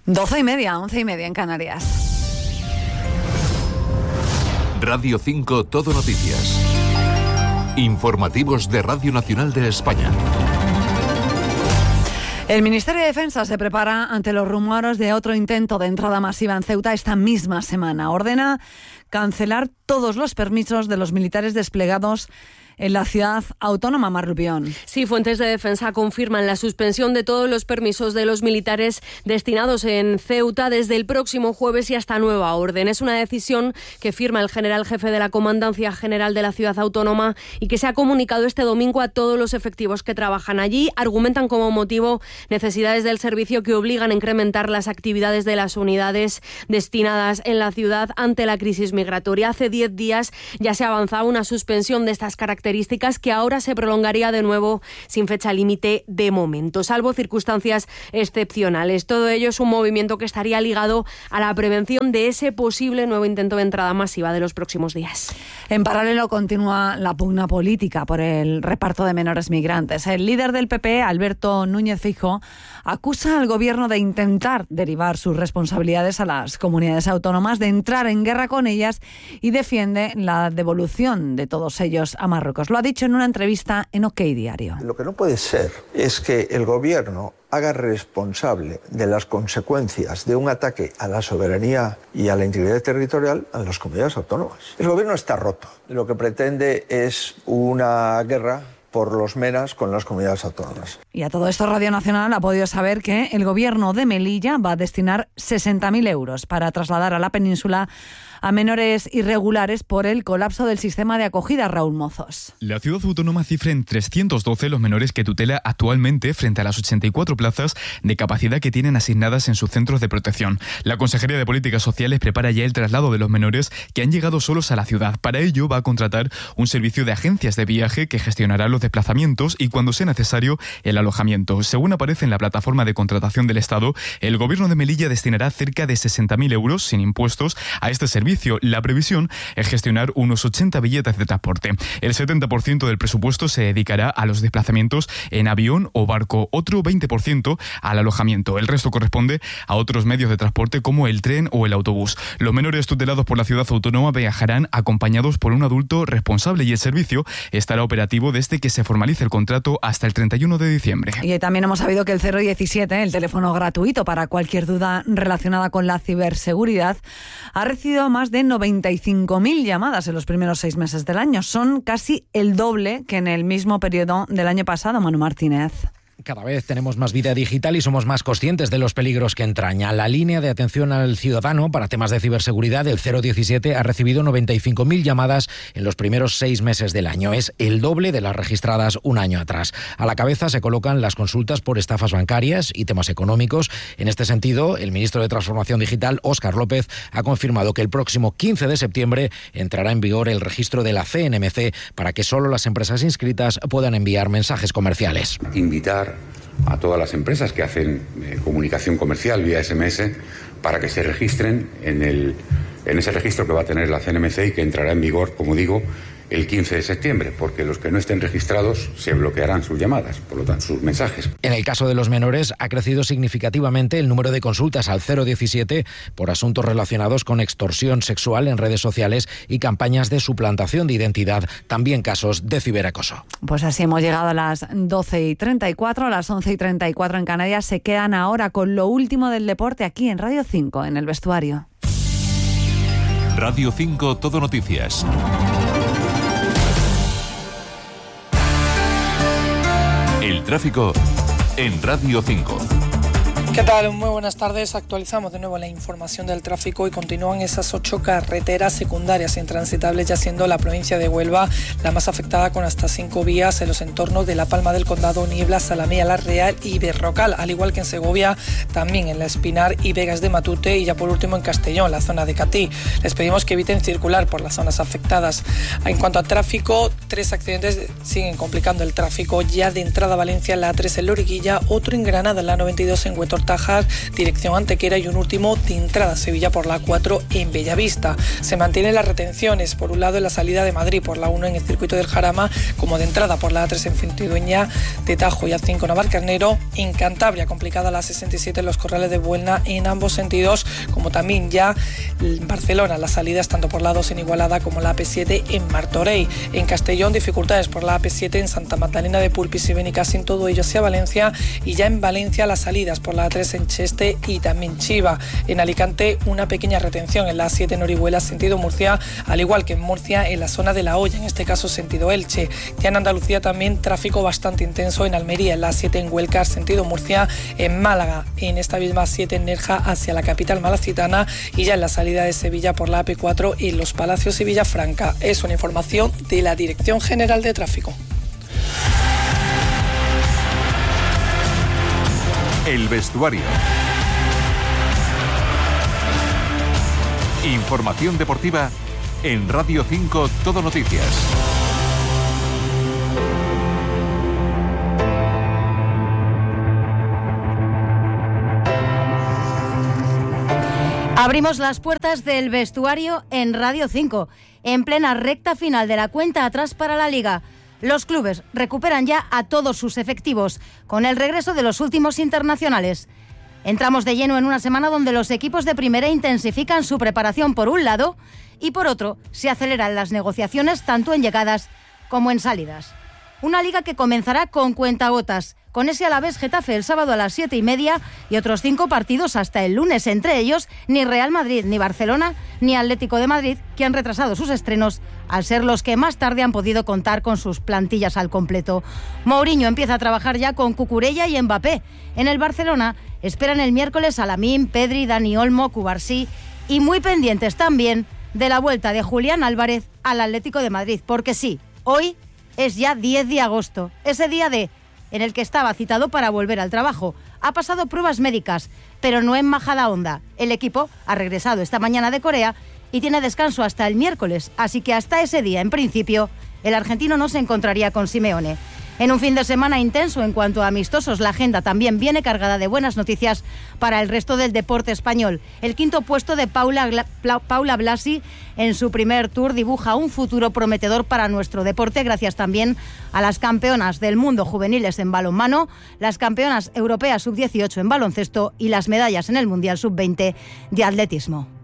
12:30, 11:30 en Canarias. Radio 5 Todo Noticias. Informativos de Radio Nacional de España. El Ministerio de Defensa se prepara ante los rumores de otro intento de entrada masiva en Ceuta esta misma semana. Ordena cancelar todos los permisos de los militares desplegados en la ciudad autónoma. Mar Rubión. Sí, fuentes de defensa confirman la suspensión de todos los permisos de los militares destinados en Ceuta desde el próximo jueves y hasta nueva orden. Es una decisión que firma el general jefe de la Comandancia General de la ciudad autónoma y que se ha comunicado este domingo a todos los efectivos que trabajan allí. Argumentan como motivo necesidades del servicio que obligan a incrementar las actividades de las unidades destinadas en la ciudad ante la crisis migratoria. Hace 10 días ya se avanzaba una suspensión de estas características que ahora se prolongaría de nuevo sin fecha límite de momento, salvo circunstancias excepcionales. Todo ello es un movimiento que estaría ligado a la prevención de ese posible nuevo intento de entrada masiva de los próximos días. En paralelo continúa la pugna política por el reparto de menores migrantes. El líder del PP, Alberto Núñez Feijóo, acusa al gobierno de intentar derivar sus responsabilidades a las comunidades autónomas, de entrar en guerra con ellas y defiende la devolución de todos ellos a Marruecos. Lo ha dicho en una entrevista en OK Diario. Lo que no puede ser es que el gobierno haga responsable de las consecuencias de un ataque a la soberanía y a la integridad territorial a las comunidades autónomas. El gobierno está roto. Lo que pretende es una guerra por los menas con las comunidades autónomas. Y a todo esto Radio Nacional ha podido saber que el gobierno de Melilla va a destinar 60.000 euros para trasladar a la península a menores irregulares por el colapso del sistema de acogida. Raúl Mozos. La ciudad autónoma cifra en 312 los menores que tutela actualmente frente a las 84 plazas de capacidad que tienen asignadas en sus centros de protección. La Consejería de Políticas Sociales prepara ya el traslado de los menores que han llegado solos a la ciudad. Para ello va a contratar un servicio de agencias de viaje que gestionará los desplazamientos y, cuando sea necesario, el alojamiento. Según aparece en la plataforma de contratación del Estado, el gobierno de Melilla destinará cerca de 60.000 euros sin impuestos a este servicio. La previsión es gestionar unos 80 billetes de transporte. El 70% del presupuesto se dedicará a los desplazamientos en avión o barco, otro 20% al alojamiento. El resto corresponde a otros medios de transporte como el tren o el autobús. Los menores tutelados por la ciudad autónoma viajarán acompañados por un adulto responsable y el servicio estará operativo desde que se formalice el contrato hasta el 31 de diciembre. Y también hemos sabido que el 017, el teléfono gratuito para cualquier duda relacionada con la ciberseguridad, ha recibido más de 95.000 llamadas en los primeros 6 meses del año. Son casi el doble que en el mismo periodo del año pasado. Manu Martínez. Cada vez tenemos más vida digital y somos más conscientes de los peligros que entraña. La línea de atención al ciudadano para temas de ciberseguridad, el 017, ha recibido 95.000 llamadas en los primeros 6 meses del año. Es el doble de las registradas un año atrás. A la cabeza se colocan las consultas por estafas bancarias y temas económicos. En este sentido, el ministro de Transformación Digital, Óscar López, ha confirmado que el próximo 15 de septiembre entrará en vigor el registro de la CNMC para que solo las empresas inscritas puedan enviar mensajes comerciales. Invitar a todas las empresas que hacen comunicación comercial vía SMS para que se registren en ese registro que va a tener la CNMC y que entrará en vigor, como digo, el 15 de septiembre, porque los que no estén registrados se bloquearán sus llamadas, por lo tanto sus mensajes. En el caso de los menores ha crecido significativamente el número de consultas al 017 por asuntos relacionados con extorsión sexual en redes sociales y campañas de suplantación de identidad, también casos de ciberacoso. Pues así hemos llegado a las 12:34, a las 11:34 en Canarias. Se quedan ahora con lo último del deporte aquí en Radio 5, en El Vestuario. Radio 5 Todo Noticias. El tráfico en Radio 5. ¿Qué tal? Muy buenas tardes. Actualizamos de nuevo la información del tráfico y continúan esas 8 carreteras secundarias intransitables, ya siendo la provincia de Huelva la más afectada, con hasta 5 vías en los entornos de La Palma del Condado, Niebla, Salamía, La Real y Berrocal, al igual que en Segovia, también en La Espinar y Vegas de Matute, y ya por último en Castellón, la zona de Catí. Les pedimos que eviten circular por las zonas afectadas. En cuanto a tráfico, 3 accidentes siguen complicando el tráfico ya de entrada a Valencia, la A3 en Loriguilla, otro en Granada, la 92 en Huetor Tajar, dirección Antequera, y un último de entrada a Sevilla por la A4 en Bellavista. Se mantienen las retenciones, por un lado en la salida de Madrid por la 1 en el circuito del Jarama, como de entrada por la A3 en Fuentidueña de Tajo y A5 Navalcarnero. En Cantabria, complicada la 67 en los Corrales de Buelna en ambos sentidos, como también ya en Barcelona, las salidas tanto por la 2 en Igualada como la AP7 en Martorell. En Castellón, dificultades por la AP7 en Santa Magdalena de Pulpis y Benicàssim, todo ello hacia Valencia, y ya en Valencia las salidas por la A3 en Cheste y también Chiva. En Alicante, una pequeña retención en la A7 en Orihuela sentido Murcia, al igual que en Murcia en la zona de La Hoya, en este caso sentido Elche. Ya en Andalucía también tráfico bastante intenso en Almería, en la A7 en Huelca sentido Murcia, en Málaga, en esta misma A7 en Nerja hacia la capital malacitana, y ya en la salida de Sevilla por la AP4 en Los Palacios y Villafranca. Es una información de la Dirección General de Tráfico. El vestuario. Información deportiva en Radio 5 Todo Noticias. Abrimos las puertas del vestuario en Radio 5, en plena recta final de la cuenta atrás para la Liga. Los clubes recuperan ya a todos sus efectivos, con el regreso de los últimos internacionales. Entramos de lleno en una semana donde los equipos de primera intensifican su preparación por un lado y por otro se aceleran las negociaciones tanto en llegadas como en salidas. Una liga que comenzará con cuentagotas, con ese Alavés Getafe el sábado a las 7:30 y otros 5 partidos hasta el lunes, entre ellos ni Real Madrid, ni Barcelona, ni Atlético de Madrid, que han retrasado sus estrenos al ser los que más tarde han podido contar con sus plantillas al completo. Mourinho empieza a trabajar ya con Cucurella y Mbappé. En el Barcelona esperan el miércoles a Lamine, Pedri, Dani Olmo, Cubarsí, y muy pendientes también de la vuelta de Julián Álvarez al Atlético de Madrid, porque sí, hoy es ya 10 de agosto, ese día en el que estaba citado para volver al trabajo. Ha pasado pruebas médicas, pero no en Majadahonda. El equipo ha regresado esta mañana de Corea y tiene descanso hasta el miércoles, así que hasta ese día, en principio, el argentino no se encontraría con Simeone. En un fin de semana intenso en cuanto a amistosos, la agenda también viene cargada de buenas noticias para el resto del deporte español. El quinto puesto de Paula Blasi en su primer Tour dibuja un futuro prometedor para nuestro deporte, gracias también a las campeonas del mundo juveniles en balonmano, las campeonas europeas sub-18 en baloncesto y las medallas en el Mundial sub-20 de atletismo.